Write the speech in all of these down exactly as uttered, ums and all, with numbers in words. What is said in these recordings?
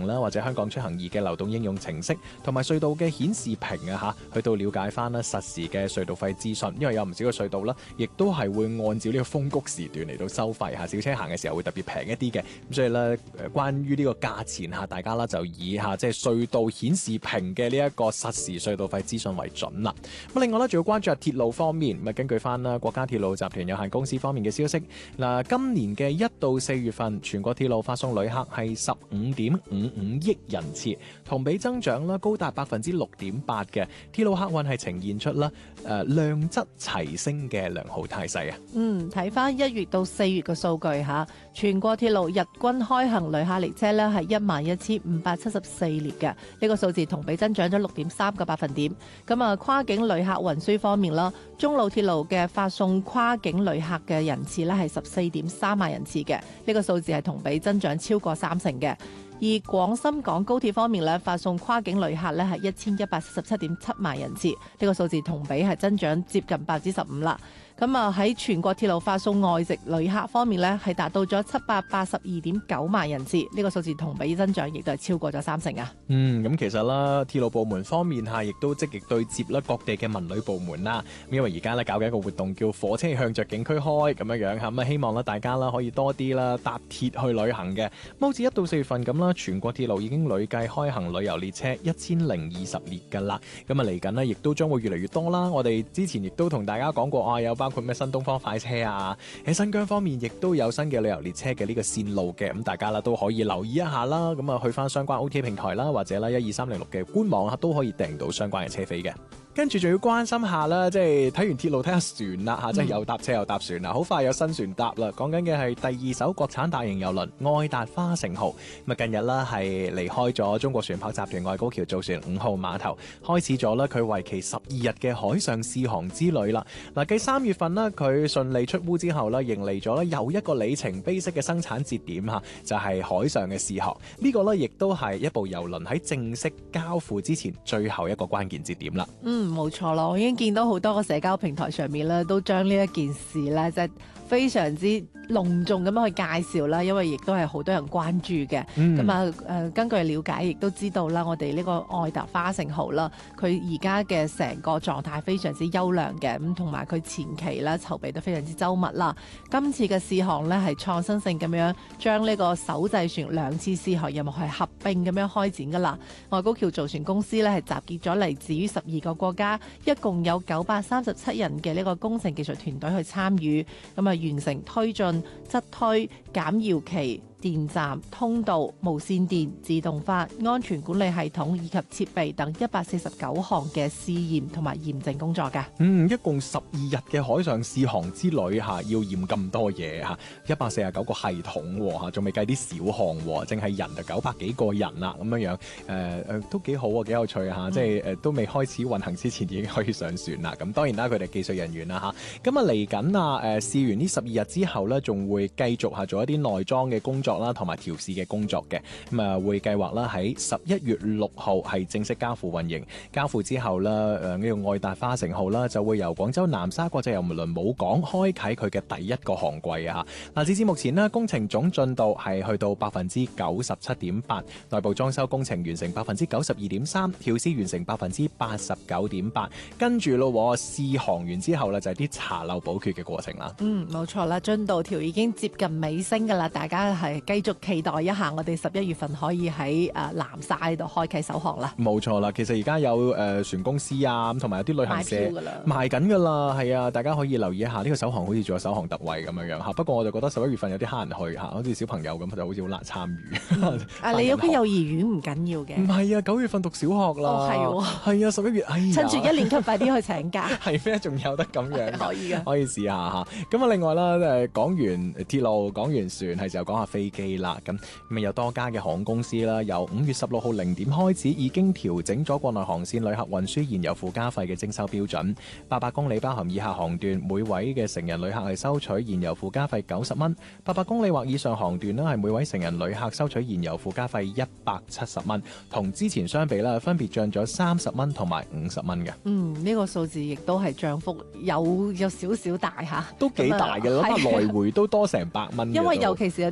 啦，或者香港出行易嘅流動應用程式，同埋隧道嘅顯示屏啊嚇，去到了解翻啦實時嘅隧道費資訊。因為有唔少嘅隧道啦，亦都係會按照呢個風谷時段嚟到收費嚇，小車行嘅時候會特別平一啲嘅。咁所以咧，誒關於呢個價錢嚇，大家啦就以嚇即係隧道顯示屏嘅呢一個實時隧道費資訊為準啦。咁另外咧，仲要關注下鐵路方面。咁啊，根據翻啦國家鐵路集團有限公司方面嘅消息，嗱，今年嘅一到四月份，全國鐵路發送旅客係十五點五五億人次，同比增長啦高達百分之六點八嘅。鐵路客運係呈現出啦誒量質齊升嘅良好態勢啊。 嗯，睇翻一月到四月嘅數據嚇，全國鐵路日均開行旅客列車咧係一萬一千五百七十四列嘅，呢個數字同比增長咗六點三個百分點。咁啊，跨境旅客運輸方面啦，中路鐵路嘅發送跨境旅客嘅人次咧係十四點三萬人次嘅，呢個數字係同比增長超過三成嘅。而廣深港高鐵方面咧，發送跨境旅客咧係一千一百四十七點七萬人次，呢個數字同比係增長接近百分之十五啦。咁啊喺全國鐵路發送外籍旅客方面咧，係達到咗七百八十二點九萬人次，呢個數字同比增長亦都係超過咗三成啊。 嗯，咁其實啦，鐵路部門方面嚇，亦都積極對接啦各地嘅文旅部門啦。因為而家咧搞緊一個活動叫火車向着景區開咁樣樣嚇，咁啊希望咧大家啦可以多啲啦搭鐵去旅行嘅。好似一到四月份咁啦，全國鐵路已經累計開行旅遊列車一千零二十列㗎啦。咁啊嚟緊呢，亦都將會越嚟越多啦。我哋之前亦都同大家講過啊，有包括咩新東方快車啊，喺新疆方面亦都有新嘅旅遊列車嘅呢個線路嘅，咁大家啦都可以留意一下啦。咁啊去翻相關 O T A 平台啦，或者啦一二三零六嘅官網啊，都可以訂到相關嘅車飛嘅。跟住仲要關心下啦，即係睇完鐵路睇下船啦嚇，即係又搭車又搭船啦，好快有新船搭啦。講緊嘅係第二艘國產大型郵輪愛達花城號，咁啊近日啦係離開咗中國船舶集團外高橋造船五號碼頭，開始咗啦佢為期十二日嘅海上試航之旅啦。嗱，繼三月份啦佢順利出塢之後啦，迎嚟咗又一個里程碑式嘅生產節點嚇，就係海上嘅試航。呢個咧亦都係一部郵輪喺正式交付之前最後一個關鍵節點啦。 嗯。冇錯咯，我已經見到好多個社交平台上面咧，都將呢一件事咧，即係非常之隆重咁樣去介紹啦，因為亦都係好多人關注嘅。咁啊誒，根據了解，亦都知道啦，我哋呢個愛達花城號啦，佢而家嘅成個狀態非常之優良嘅，咁同埋佢前期咧籌備得非常之周密啦。今次嘅試航咧係創新性咁樣將呢個首製船兩次試航任務係合併咁樣開展噶啦。外高橋造船公司咧係集結咗嚟自於十二個國家，一共有九百三十七人嘅呢個工程技術團隊去參與，咁啊完成推進、側推、減搖期、電站、通道、無線電、自動化、安全管理系統以及設備等一百四十九項嘅試驗同埋驗證工作㗎。 嗯，一共十二日嘅海上試航之旅嚇，要驗咁多嘢嚇，一百四十九個系統嚇，仲未計啲小項喎，淨係人就九百幾個人啦，咁樣樣誒誒都幾好啊，幾有趣嚇，嗯、即係誒都未開始運行之前已經可以上船啦。咁當然啦，佢哋技術人員啦嚇，咁啊嚟緊啊誒試完呢十二日之後咧，仲會繼續嚇做一啲內裝嘅工作啦，同埋調試嘅工作嘅，咁啊會計劃啦喺十一月六號係正式交付運營，交付之後啦，誒呢個愛達花城號啦就會由廣州南沙國際郵輪母港開啟佢嘅第一個航季啊！嗱，截至目前呢，工程總進度係去到百分之九十七點八，內部裝修工程完成百分之九十二點三，調試完成百分之八十九點八，跟住咯試航完之後咧就係啲查漏補缺嘅過程啦。 嗯，冇錯啦，進度條已經接近尾聲噶啦，大家係繼續期待一下，我哋十一月份可以喺誒南沙度開啟首航啦。 冇錯啦，其實而家有誒、呃、船公司啊，咁同埋有啲旅行社賣緊噶啦，係啊，大家可以留意一下呢、這個首航好似仲有首航特惠咁樣樣嚇。不過我就覺得十一月份有啲蝦人去嚇，好似小朋友咁就好似好難參與。嗯、啊， 你有啲幼兒園唔緊要嘅。唔係啊，九月份讀小學啦。哦，係喎。係啊，十一月，哎呀， 趁住一年級快啲去請假。 係咩？仲有得咁樣？ 可以嘅， 可以試下嚇。咁啊，另外啦，誒講完鐵路，講完船，係時候講下飛機啦。咁咁有多家嘅航空公司啦，由五月十六號零點開始已經調整咗國內航線旅客運輸燃油附加費嘅徵收標準。八百公里包含以下航段，每位嘅成人旅客係收取燃油附加費九十蚊；八百公里或以上航段呢，係每位成人旅客收取燃油附加費一百七十蚊。同之前相比啦，分別漲咗三十蚊同埋五十蚊嘅。 嗯，呢、這個數字亦都係漲幅有有少少大嚇， 都幾大嘅，諗下來回都多成百蚊。 因為尤其是有啲時候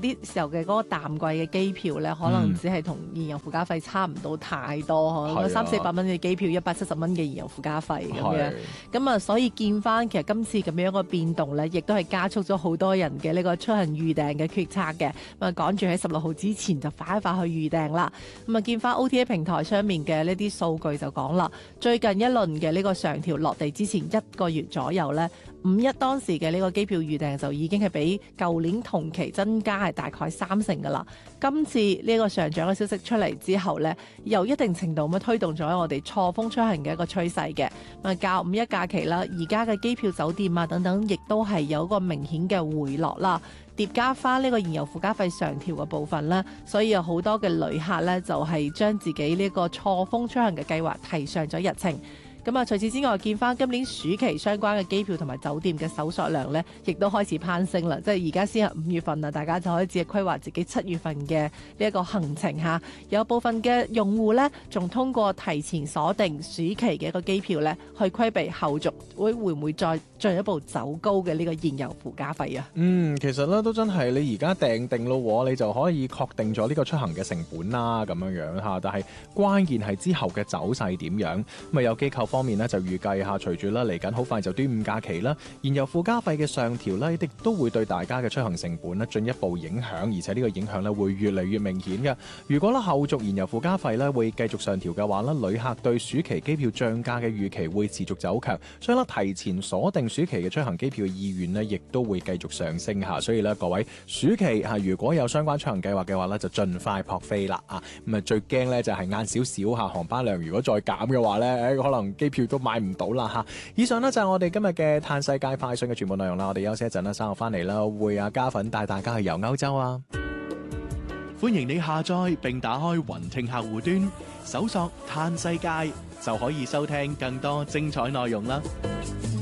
遊嘅嗰個淡季嘅機票咧，可能只係同燃油附加費差唔到太多，可能三四百蚊嘅機票，一百七十蚊嘅燃油附加費咁樣。咁啊，所以見翻其實今次咁樣一個變動咧，亦都係加速咗好多人嘅呢個出行預訂嘅決策嘅。咁啊，趕住喺十六號之前就快一快去預訂啦。咁啊，見翻 O T A 平台上面嘅呢啲數據就講啦，最近一輪嘅呢個上調落地之前一個月左右咧，五一當時嘅呢個機票預訂就已經係比舊年同期增加係大概三成噶啦。今次呢個上漲嘅消息出嚟之後呢，有一定程度咁推動咗我哋錯峰出行嘅一個趨勢嘅。咁較五一假期啦，而家嘅機票、酒店啊等等，亦都係有一個明顯嘅回落啦。疊加翻呢個燃油附加費上調嘅部分啦，所以有好多嘅旅客呢，就係將自己呢個錯峰出行嘅計劃提上咗日程。咁啊，除此之外，見翻今年暑期相關嘅機票同埋酒店嘅搜索量咧，亦都開始攀升啦。即係而家先係五月份啦，大家就開始規劃自己七月份嘅呢一個行程嚇。有部分嘅用戶咧，仲通過提前鎖定暑期嘅一個機票咧，去規避後續會會唔會再進一步走高嘅呢個燃油附加費啊？嗯， 其實咧都真係你而家訂定咯，你就可以確定咗呢個出行嘅成本啦，咁樣樣嚇。但係關鍵係之後嘅走勢點樣？咁啊有機構方面咧就預計下，隨住啦嚟緊好快就端午假期啦，燃油附加費嘅上調咧，亦都會對大家嘅出行成本咧進一步影響，而且呢個影響咧會越嚟越明顯嘅。如果咧後續燃油附加費咧會繼續上調嘅話咧，旅客對暑期機票漲價嘅預期會持續走強，所以咧提前鎖定暑期嘅出行機票嘅意願咧，亦都會繼續上升嚇。所以咧各位暑期嚇如果有相關出行計劃嘅話咧，就盡快撲飛啦啊！咁啊最驚咧就係晏少少嚇航班量如果再減嘅話咧，誒可能機票都買唔到啦嚇！以上呢就係我哋今日嘅嘆世界快訊嘅全部內容啦。我哋休息一陣啦，稍後翻嚟啦，會阿嘉粉帶大家去遊歐洲啊！ 歡迎你下載並打開雲聽客戶端，搜索嘆世界就可以收聽更多精彩內容啦。